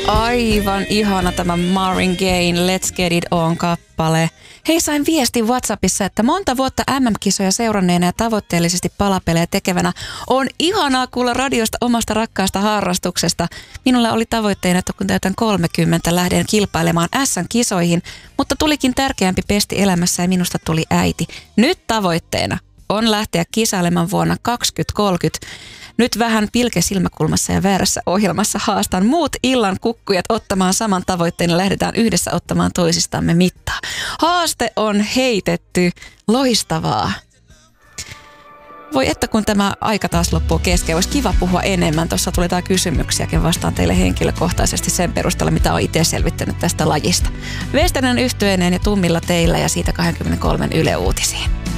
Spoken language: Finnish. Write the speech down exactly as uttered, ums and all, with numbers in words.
Aivan ihana tämä Marvin Gaye, Let's Get It On -kappale. Hei, sain viestin WhatsAppissa, että monta vuotta äm äm-kisoja seuranneena ja tavoitteellisesti palapelejä tekevänä on ihanaa kuulla radiosta omasta rakkaasta harrastuksesta. Minulla oli tavoitteena, että kun täytän kolmekymmentä, lähden kilpailemaan äs äm-kisoihin, mutta tulikin tärkeämpi pesti elämässä ja minusta tuli äiti. Nyt tavoitteena on lähteä kisailemaan vuonna kaksituhattakolmekymmentä. Nyt vähän pilke silmäkulmassa ja väärässä ohjelmassa haastan muut illan kukkujat ottamaan saman tavoitteen ja lähdetään yhdessä ottamaan toisistamme mittaa. Haaste on heitetty. Loistavaa. Voi että kun tämä aika taas loppuu kesken, olisi kiva puhua enemmän. Tuossa tuli jotain kysymyksiäkin, vastaan teille henkilökohtaisesti sen perusteella, mitä olen itse selvittänyt tästä lajista. Vesterinen yhtyeineen ja tummilla teillä ja siitä kaksikymmentäkolme Yle Uutisiin.